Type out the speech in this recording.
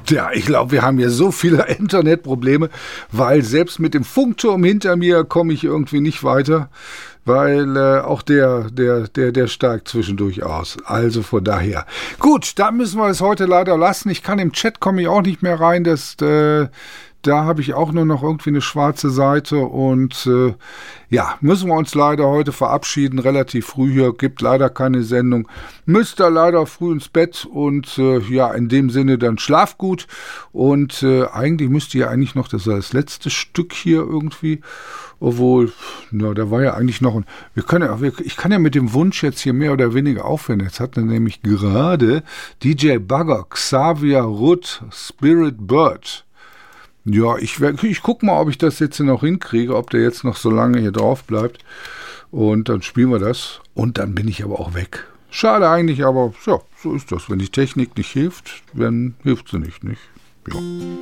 Tja, ich glaube, wir haben hier so viele Internetprobleme, weil selbst mit dem Funkturm hinter mir komme ich irgendwie nicht weiter, weil auch der steigt zwischendurch aus. Also von daher. Gut, da müssen wir es heute leider lassen. Ich kann im Chat, komme ich auch nicht mehr rein, da habe ich auch nur noch irgendwie eine schwarze Seite und ja, müssen wir uns leider heute verabschieden, relativ früh hier, gibt leider keine Sendung, müsst ihr leider früh ins Bett und ja, in dem Sinne dann schlaf gut und eigentlich müsst ihr eigentlich noch, das war das letzte Stück hier irgendwie, obwohl, na, da war ja eigentlich noch ein, ich kann ja mit dem Wunsch jetzt hier mehr oder weniger aufhören, jetzt hat er nämlich gerade DJ Bugger, Xavier Rudd, Spirit Bird. Ja, ich guck mal, ob ich das jetzt noch hinkriege, ob der jetzt noch so lange hier drauf bleibt. Und dann spielen wir das. Und dann bin ich aber auch weg. Schade eigentlich, aber ja, so ist das. Wenn die Technik nicht hilft, dann hilft sie nicht. Ja.